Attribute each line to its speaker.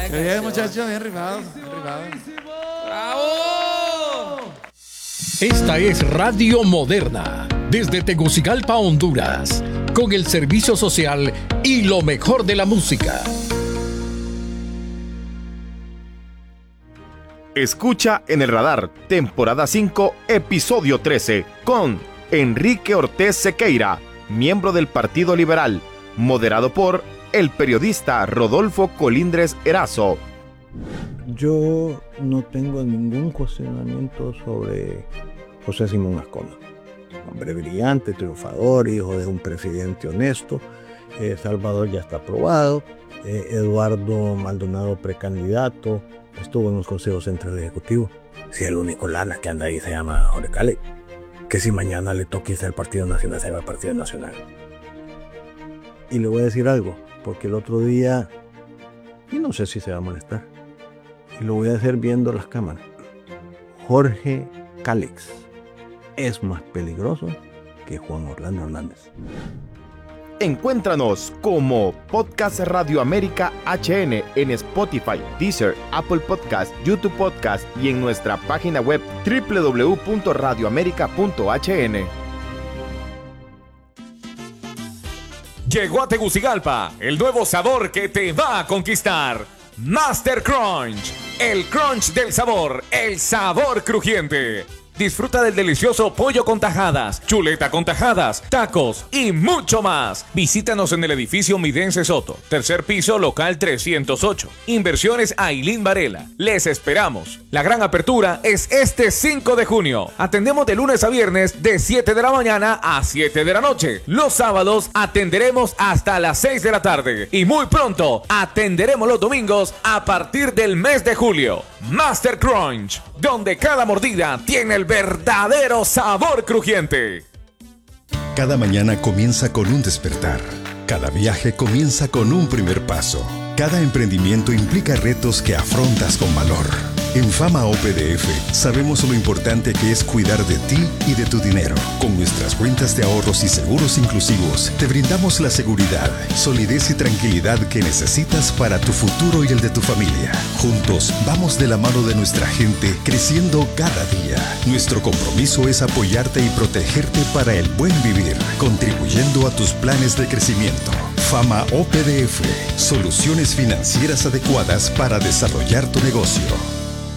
Speaker 1: Bien, muchachos, bien rifados.
Speaker 2: ¡Bravo!
Speaker 3: Esta es Radio Moderna, desde Tegucigalpa, Honduras, con el servicio social y lo mejor de la música.
Speaker 4: Escucha en el radar, temporada 5, episodio 13, con Enrique Ortiz Sequeira, miembro del Partido Liberal, moderado por el periodista Rodolfo Colindres Erazo.
Speaker 5: Yo no tengo ningún cuestionamiento sobre José Simón Ascona. Hombre brillante, triunfador, hijo de un presidente honesto. Salvador ya está aprobado. Eduardo Maldonado precandidato. Estuvo en los consejos centrales ejecutivos. Si el único lana que anda ahí se llama Jorge Cale, que si mañana le toca irse al Partido Nacional, se va al Partido Nacional. Y le voy a decir algo, porque el otro día, y no sé si se va a molestar, y lo voy a hacer viendo las cámaras, Jorge Calix es más peligroso que Juan Orlando Hernández.
Speaker 4: Encuéntranos como Podcast Radio América HN en Spotify, Deezer, Apple Podcast, YouTube Podcast y en nuestra página web www.radioamerica.hn.
Speaker 6: Llegó a Tegucigalpa el nuevo sabor que te va a conquistar. Master Crunch, el crunch del sabor, el sabor crujiente. Disfruta del delicioso pollo con tajadas, chuleta con tajadas, tacos y mucho más. Visítanos en el edificio Midense Soto, tercer piso, local 308. Inversiones Ailín Varela. Les esperamos. La gran apertura es este 5 de junio. Atendemos de lunes a viernes de 7 de la mañana a 7 de la noche. Los sábados atenderemos hasta las 6 de la tarde. Y muy pronto atenderemos los domingos a partir del mes de julio. Master Crunch, donde cada mordida tiene el verdadero sabor crujiente.
Speaker 7: Cada mañana comienza con un despertar. Cada viaje comienza con un primer paso. Cada emprendimiento implica retos que afrontas con valor. En Fama OPDF sabemos lo importante que es cuidar de ti y de tu dinero. Con nuestras cuentas de ahorros y seguros inclusivos, te brindamos la seguridad, solidez y tranquilidad que necesitas para tu futuro y el de tu familia. Juntos, vamos de la mano de nuestra gente, creciendo cada día. Nuestro compromiso es apoyarte y protegerte para el buen vivir, contribuyendo a tus planes de crecimiento. Fama OPDF, soluciones financieras adecuadas para desarrollar tu negocio.